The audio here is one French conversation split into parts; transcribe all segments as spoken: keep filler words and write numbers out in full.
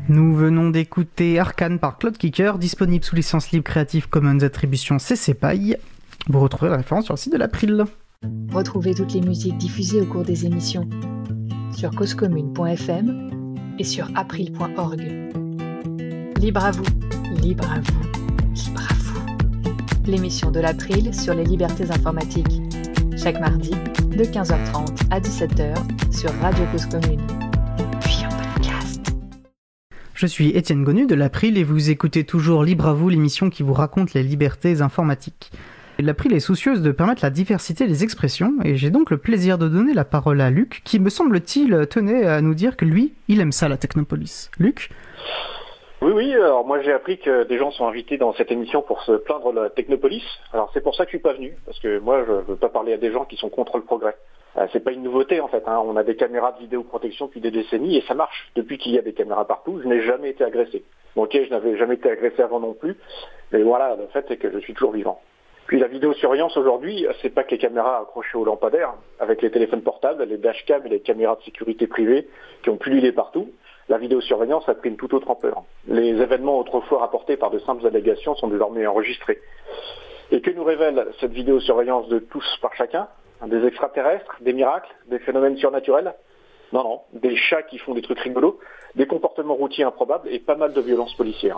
Nous venons d'écouter Arcane par Cloud Kicker, disponible sous licence libre Creative Commons Attribution C C B Y. Vous retrouverez la référence sur le site de l'April. Retrouvez toutes les musiques diffusées au cours des émissions sur causecommune point f m et sur april point org. Libre à vous, libre à vous, libre à vous. L'émission de l'April sur les libertés informatiques. Chaque mardi, de quinze heures trente à dix-sept heures sur Radio Cause Commune. Puis en podcast. Je suis Étienne Gonu de l'April et vous écoutez toujours Libre à vous, l'émission qui vous raconte les libertés informatiques. L'April est soucieuse de permettre la diversité des expressions et j'ai donc le plaisir de donner la parole à Luc qui, me semble-t-il, tenait à nous dire que lui, il aime ça la Technopolis. Luc ? Oui, oui, alors moi j'ai appris que des gens sont invités dans cette émission pour se plaindre de la Technopolis. Alors c'est pour ça que je suis pas venu, parce que moi je veux pas parler à des gens qui sont contre le progrès. Euh, c'est pas une nouveauté en fait, hein. On a des caméras de vidéoprotection depuis des décennies et ça marche. Depuis qu'il y a des caméras partout, je n'ai jamais été agressé. Bon, ok, je n'avais jamais été agressé avant non plus, mais voilà, le fait c'est que je suis toujours vivant. Puis la vidéosurveillance aujourd'hui, c'est pas que les caméras accrochées aux lampadaires, avec les téléphones portables, les dashcams et les caméras de sécurité privées qui ont pullulé partout. La vidéosurveillance a pris une toute autre ampleur. Les événements autrefois rapportés par de simples allégations sont désormais enregistrés. Et que nous révèle cette vidéosurveillance de tous par chacun ? Des extraterrestres, des miracles, des phénomènes surnaturels ? Non, non, des chats qui font des trucs rigolos, des comportements routiers improbables et pas mal de violences policières.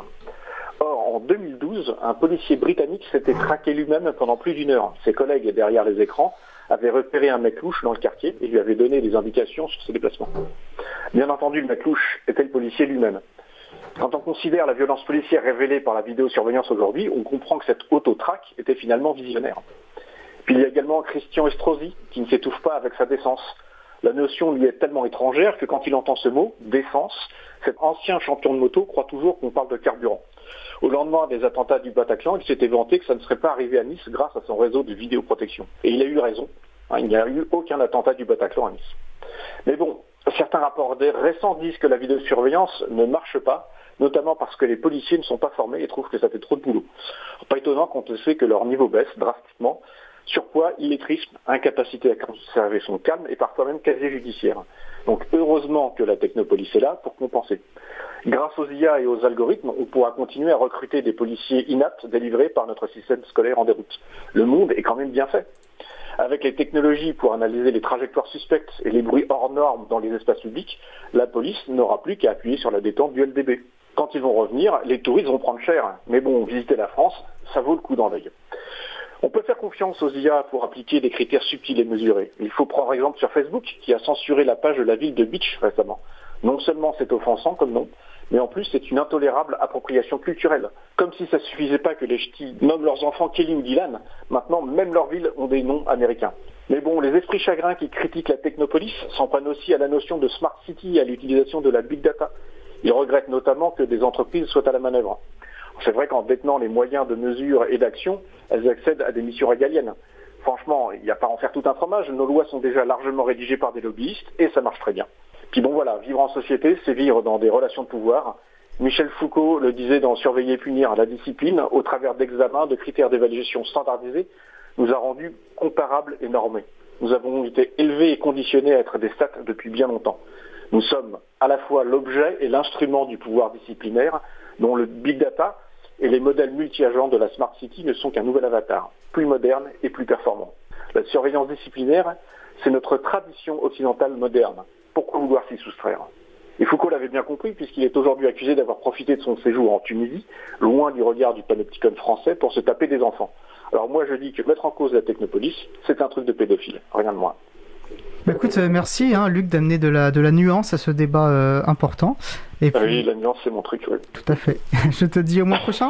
Or, en deux mille douze, un policier britannique s'était traqué lui-même pendant plus d'une heure. Ses collègues derrière les écrans avaient repéré un mec louche dans le quartier et lui avaient donné des indications sur ses déplacements. Bien entendu, le mec louche était le policier lui-même. Quand on considère la violence policière révélée par la vidéosurveillance aujourd'hui, on comprend que cette auto-traque était finalement visionnaire. Puis il y a également Christian Estrosi, qui ne s'étouffe pas avec sa décence. La notion lui est tellement étrangère que quand il entend ce mot, décence, cet ancien champion de moto croit toujours qu'on parle de carburant. Au lendemain des attentats du Bataclan, il s'était vanté que ça ne serait pas arrivé à Nice grâce à son réseau de vidéoprotection. Et il a eu raison. Hein, il n'y a eu aucun attentat du Bataclan à Nice. Mais bon, certains rapports récents disent que la vidéosurveillance ne marche pas, notamment parce que les policiers ne sont pas formés et trouvent que ça fait trop de boulot. Pas étonnant quand on sait que leur niveau baisse drastiquement. Surpoids, illettrisme, incapacité à conserver son calme et parfois même casier judiciaire. Donc heureusement que la Technopolis est là pour compenser. Grâce aux I A et aux algorithmes, on pourra continuer à recruter des policiers inaptes délivrés par notre système scolaire en déroute. Le monde est quand même bien fait. Avec les technologies pour analyser les trajectoires suspectes et les bruits hors normes dans les espaces publics, la police n'aura plus qu'à appuyer sur la détente du L D B. Quand ils vont revenir, les touristes vont prendre cher. Mais bon, visiter la France, ça vaut le coup dans l'œil. On peut faire confiance aux I A pour appliquer des critères subtils et mesurés. Il faut prendre exemple sur Facebook, qui a censuré la page de la ville de Beach récemment. Non seulement c'est offensant comme nom, mais en plus c'est une intolérable appropriation culturelle. Comme si ça suffisait pas que les ch'tis nomment leurs enfants Kelly ou Dylan, maintenant même leurs villes ont des noms américains. Mais bon, les esprits chagrins qui critiquent la Technopolis s'en prennent aussi à la notion de Smart City et à l'utilisation de la Big Data. Ils regrettent notamment que des entreprises soient à la manœuvre. C'est vrai qu'en détenant les moyens de mesure et d'action, elles accèdent à des missions régaliennes. Franchement, il n'y a pas à en faire tout un fromage, nos lois sont déjà largement rédigées par des lobbyistes et ça marche très bien. Puis bon voilà, vivre en société, c'est vivre dans des relations de pouvoir. Michel Foucault le disait dans Surveiller et punir, la discipline, au travers d'examens, de critères d'évaluation standardisés, nous a rendus comparables et normés. Nous avons été élevés et conditionnés à être des stats depuis bien longtemps. Nous sommes à la fois l'objet et l'instrument du pouvoir disciplinaire, dont le Big Data et les modèles multi-agents de la Smart City ne sont qu'un nouvel avatar, plus moderne et plus performant. La surveillance disciplinaire, c'est notre tradition occidentale moderne. Pourquoi vouloir s'y soustraire ? Et Foucault l'avait bien compris, puisqu'il est aujourd'hui accusé d'avoir profité de son séjour en Tunisie, loin du regard du panopticon français, pour se taper des enfants. Alors moi je dis que mettre en cause la Technopolis, c'est un truc de pédophile, rien de moins. Bah écoute, euh, merci hein, Luc d'amener de la, de la nuance à ce débat euh, important. Et puis... Oui, la nuance c'est mon truc, oui. Tout à fait. Je te dis au mois prochain.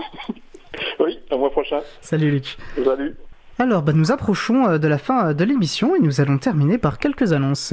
Oui, au mois prochain. Salut Luc. Salut. Alors, bah, nous approchons de la fin de l'émission et nous allons terminer par quelques annonces.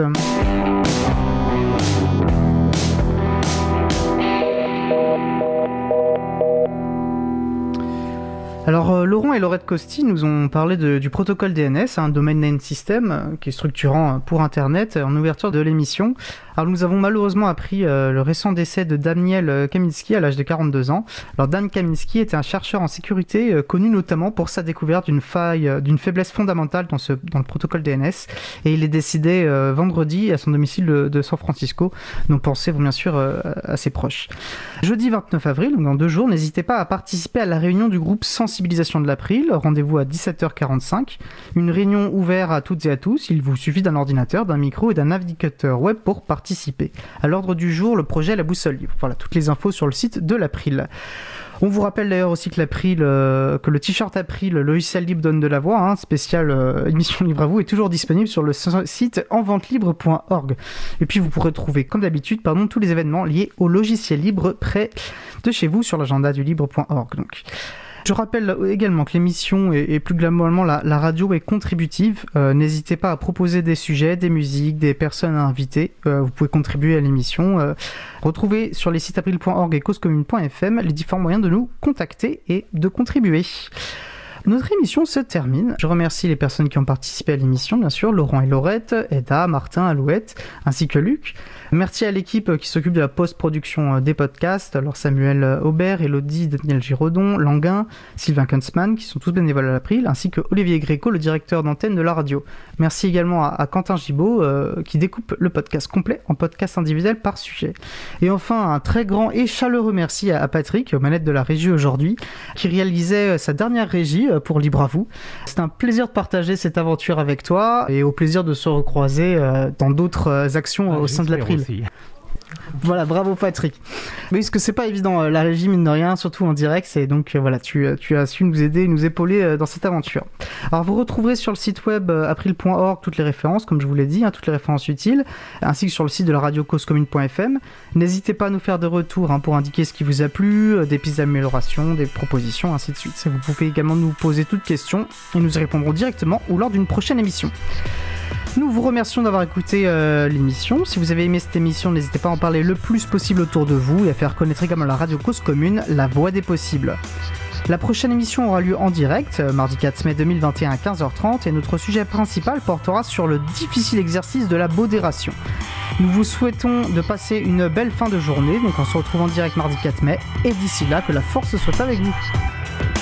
Alors euh, Laurent et Laurette Costi nous ont parlé de, du protocole D N S, un Domain Name System, euh, qui est structurant pour Internet, en ouverture de l'émission. Alors nous avons malheureusement appris euh, le récent décès de Daniel Kaminsky à l'âge de quarante-deux ans. Alors Dan Kaminsky était un chercheur en sécurité euh, connu notamment pour sa découverte d'une faille, euh, d'une faiblesse fondamentale dans, ce, dans le protocole D N S, et il est décédé euh, vendredi à son domicile de, de San Francisco. Nos pensées vont bien sûr euh, à ses proches. Jeudi vingt-neuf avril, donc dans deux jours, n'hésitez pas à participer à la réunion du groupe Sensibilisation de l'April. Rendez-vous à dix-sept heures quarante-cinq. Une réunion ouverte à toutes et à tous. Il vous suffit d'un ordinateur, d'un micro et d'un navigateur web pour participer. À l'ordre du jour, le projet La Boussole Libre. Voilà, toutes les infos sur le site de l'April. On vous rappelle d'ailleurs aussi que l'April, euh, que le t-shirt April, le logiciel libre donne de la voix, hein, spécial euh, émission Libre à vous, est toujours disponible sur le site en vente libre point org. Et puis vous pourrez trouver, comme d'habitude, pardon, tous les événements liés au logiciel libre près de chez vous sur l'agenda du libre point org. Donc. Je rappelle également que l'émission et, et plus globalement la, la radio est contributive. Euh, n'hésitez pas à proposer des sujets, des musiques, des personnes à inviter. Euh, vous pouvez contribuer à l'émission. Euh, retrouvez sur les sites april point org et causecommune point f m les différents moyens de nous contacter et de contribuer. Notre émission se termine. Je remercie les personnes qui ont participé à l'émission, bien sûr, Laurent et Laurette, Eda, Martin, Alouette, ainsi que Luc. Merci à l'équipe qui s'occupe de la post-production des podcasts, alors Samuel Aubert, Elodie, Daniel Giraudon, Languin, Sylvain Kunzmann, qui sont tous bénévoles à l'April, ainsi que Olivier Gréco, le directeur d'antenne de la radio. Merci également à, à Quentin Gibaud, euh, qui découpe le podcast complet en podcast individuel par sujet. Et enfin, un très grand et chaleureux merci à, à Patrick, aux manettes de la régie aujourd'hui, qui réalisait sa dernière régie pour Libre à vous. C'est un plaisir de partager cette aventure avec toi et au plaisir de se recroiser euh, dans d'autres euh, actions ah, au sein de l'April. Aussi. Voilà, bravo Patrick. Mais parce que c'est pas évident, euh, la régie mine de rien, surtout en direct, c'est donc euh, voilà, tu, tu as su nous aider, nous épauler euh, dans cette aventure. Alors vous retrouverez sur le site web euh, april point org toutes les références, comme je vous l'ai dit, hein, toutes les références utiles, ainsi que sur le site de la radio causecommune point f m. N'hésitez pas à nous faire des retours hein, pour indiquer ce qui vous a plu, euh, des pistes d'amélioration, des propositions, ainsi de suite. Vous pouvez également nous poser toutes questions et nous y répondrons directement ou lors d'une prochaine émission. Nous vous remercions d'avoir écouté euh, l'émission. Si vous avez aimé cette émission, n'hésitez pas à en parler le plus possible autour de vous et à faire connaître également la radio Cause Commune, la voix des possibles. La prochaine émission aura lieu en direct, euh, mardi quatre mai deux mille vingt et un à quinze heures trente, et notre sujet principal portera sur le difficile exercice de la modération. Nous vous souhaitons de passer une belle fin de journée, donc on se retrouve en direct mardi quatre mai, et d'ici là, que la force soit avec vous.